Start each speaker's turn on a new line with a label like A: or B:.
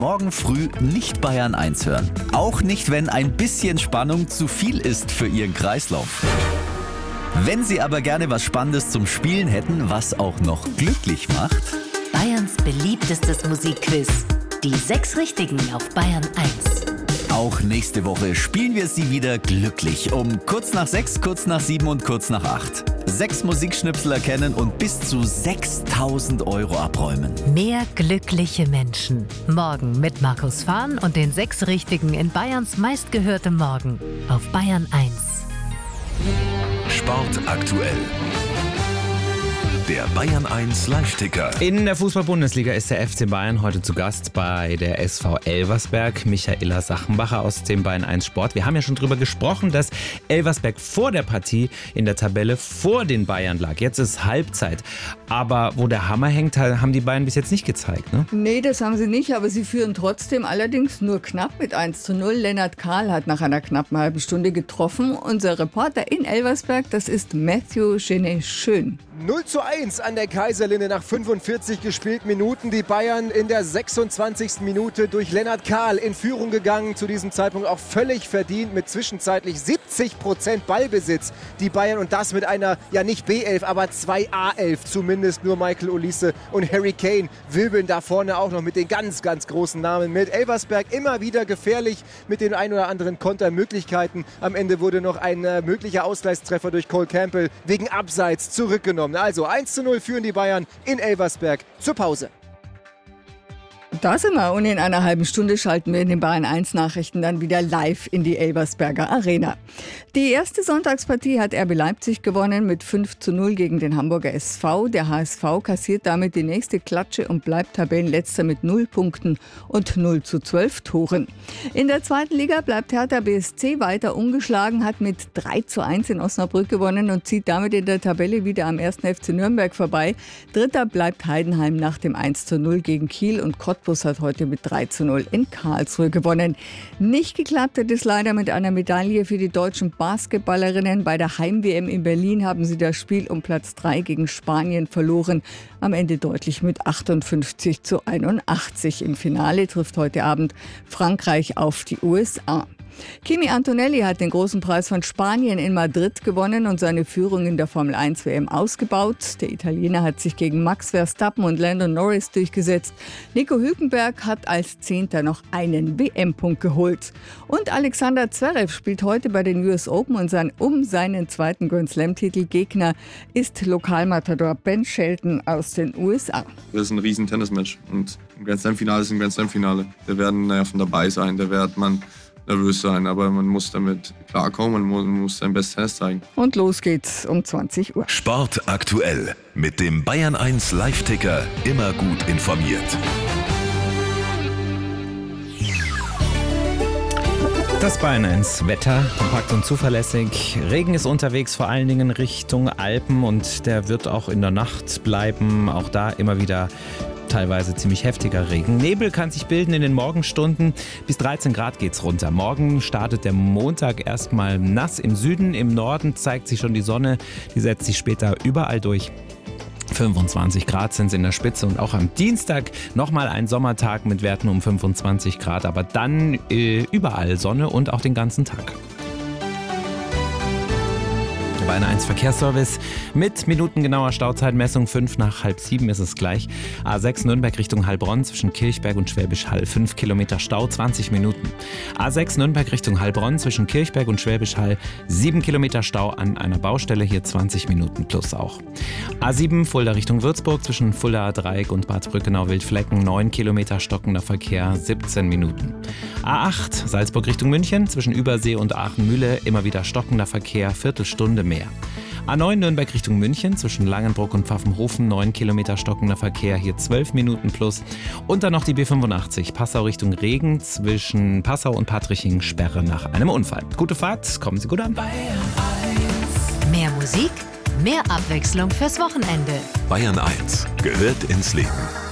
A: Morgen früh nicht Bayern 1 hören. Auch nicht, wenn ein bisschen Spannung zu viel ist für Ihren Kreislauf. Wenn Sie aber gerne was Spannendes zum Spielen hätten, was auch noch glücklich macht.
B: Bayerns beliebtestes Musikquiz. Die 6 Richtigen auf Bayern 1.
A: Auch nächste Woche spielen wir Sie wieder glücklich. Um kurz nach 6, kurz nach 7 und kurz nach 8. 6 Musikschnipsel erkennen und bis zu 6.000 € abräumen.
B: Mehr glückliche Menschen. Morgen mit Markus Fahn und den 6 Richtigen in Bayerns meistgehörtem Morgen. Auf Bayern 1.
C: Sport aktuell. Der Bayern 1 Live-Ticker.
D: In der Fußball-Bundesliga ist der FC Bayern heute zu Gast bei der SV Elversberg. Michaela Sachenbacher aus dem Bayern 1 Sport. Wir haben ja schon drüber gesprochen, dass Elversberg vor der Partie in der Tabelle vor den Bayern lag. Jetzt ist Halbzeit. Aber wo der Hammer hängt, haben die Bayern bis jetzt nicht gezeigt, ne?
E: Nee, das haben sie nicht, aber sie führen trotzdem, allerdings nur knapp mit 1:0. Lennart Kahl hat nach einer knappen halben Stunde getroffen. Unser Reporter in Elversberg, das ist Matthew Genet-Schön.
F: 0:1 an der Kaiserlinde nach 45 gespielten Minuten. Die Bayern in der 26. Minute durch Lennart Kahl in Führung gegangen. Zu diesem Zeitpunkt auch völlig verdient mit zwischenzeitlich 70% Ballbesitz. Die Bayern und das mit einer, ja nicht B11, aber 2 A11 zumindest. Nur Michael Olise und Harry Kane wirbeln da vorne auch noch mit den ganz, ganz großen Namen mit. Elversberg immer wieder gefährlich mit den ein oder anderen Kontermöglichkeiten. Am Ende wurde noch ein möglicher Ausgleichstreffer durch Cole Campbell wegen Abseits zurückgenommen. Also 1:0 führen die Bayern in Elversberg zur Pause.
E: Da sind wir und in einer halben Stunde schalten wir in den Bayern 1 Nachrichten dann wieder live in die Elversberger Arena. Die erste Sonntagspartie hat RB Leipzig gewonnen mit 5:0 gegen den Hamburger SV. Der HSV kassiert damit die nächste Klatsche und bleibt Tabellenletzter mit 0 Punkten und 0:12 Toren. In der zweiten Liga bleibt Hertha BSC weiter ungeschlagen, hat mit 3:1 in Osnabrück gewonnen und zieht damit in der Tabelle wieder am 1. FC Nürnberg vorbei. Dritter bleibt Heidenheim nach dem 1:0 gegen Kiel und Cottbus hat heute mit 3:0 in Karlsruhe gewonnen. Nicht geklappt hat es leider mit einer Medaille für die deutschen Basketballerinnen. Bei der Heim-WM in Berlin haben sie das Spiel um Platz 3 gegen Spanien verloren. Am Ende deutlich mit 58:81. Im Finale trifft heute Abend Frankreich auf die USA. Kimi Antonelli hat den großen Preis von Spanien in Madrid gewonnen und seine Führung in der Formel 1 WM ausgebaut. Der Italiener hat sich gegen Max Verstappen und Lando Norris durchgesetzt. Nico Hülkenberg hat als 10. noch einen WM-Punkt geholt. Und Alexander Zverev spielt heute bei den US Open und um seinen zweiten Grand Slam-Titel. Gegner ist Lokalmatador Ben Shelton aus den USA.
G: Das ist ein riesen Tennismatch und ein Grand Slam-Finale ist ein Grand Slam-Finale. Da werden von dabei sein, da wird man nervös sein, aber man muss damit klarkommen, man muss sein Bestes Tennis zeigen.
E: Und los geht's um 20 Uhr.
C: Sport aktuell mit dem Bayern 1 Live-Ticker. Immer gut informiert.
D: Das Bayern 1 Wetter, kompakt und zuverlässig. Regen ist unterwegs, vor allen Dingen Richtung Alpen und der wird auch in der Nacht bleiben. Auch da immer wieder teilweise ziemlich heftiger Regen. Nebel kann sich bilden in den Morgenstunden. Bis 13 Grad geht's runter. Morgen startet der Montag erstmal nass im Süden. Im Norden zeigt sich schon die Sonne. Die setzt sich später überall durch. 25 Grad sind es in der Spitze und auch am Dienstag nochmal ein Sommertag mit Werten um 25 Grad. Aber dann überall Sonne und auch den ganzen Tag. Bayern 1 Verkehrsservice mit minutengenauer Stauzeitmessung. 5 nach halb 7 ist es gleich. A6 Nürnberg Richtung Heilbronn zwischen Kirchberg und Schwäbisch Hall. 5 Kilometer Stau, 20 Minuten. A6 Nürnberg Richtung Heilbronn zwischen Kirchberg und Schwäbisch Hall. 7 Kilometer Stau an einer Baustelle, hier 20 Minuten plus auch. A7 Fulda Richtung Würzburg zwischen Fulda Dreieck und Bad Brückenau-Wildflecken. 9 Kilometer stockender Verkehr, 17 Minuten. A8 Salzburg Richtung München zwischen Übersee und Aachen-Mühle. Immer wieder stockender Verkehr, Viertelstunde mehr. A9 Nürnberg Richtung München zwischen Langenbruck und Pfaffenhofen, 9 Kilometer stockender Verkehr, hier 12 Minuten plus. Und dann noch die B85 Passau Richtung Regen zwischen Passau und Patriching, Sperre nach einem Unfall. Gute Fahrt, kommen Sie gut an.
B: Bayern 1. Mehr Musik, mehr Abwechslung fürs Wochenende.
C: Bayern 1 gehört ins Leben.